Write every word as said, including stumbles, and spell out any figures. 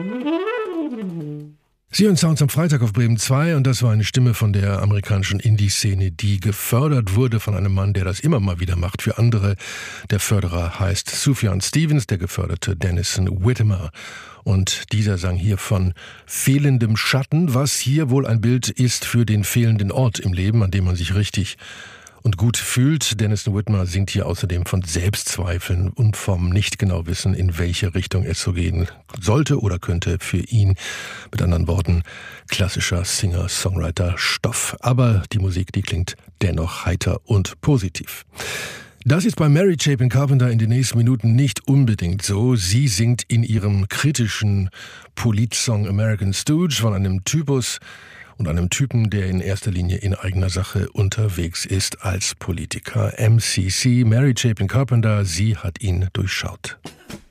Sie hören Sounds am Freitag auf Bremen zwei und das war eine Stimme von der amerikanischen Indie-Szene, die gefördert wurde von einem Mann, der das immer mal wieder macht für andere. Der Förderer heißt Sufjan Stevens, der geförderte Denison Whittemore. Und dieser sang hier von fehlendem Schatten, was hier wohl ein Bild ist für den fehlenden Ort im Leben, an dem man sich richtig und gut fühlt. Denison Whittemore singt hier außerdem von Selbstzweifeln und vom nicht genau wissen, in welche Richtung es so gehen sollte oder könnte für ihn. Mit anderen Worten, klassischer Singer-Songwriter-Stoff. Aber die Musik, die klingt dennoch heiter und positiv. Das ist bei Mary Chapin Carpenter in den nächsten Minuten nicht unbedingt so. Sie singt in ihrem kritischen Politsong American Stooge von einem Typus und einem Typen, der in erster Linie in eigener Sache unterwegs ist als Politiker. M C C, Mary Chapin Carpenter, sie hat ihn durchschaut.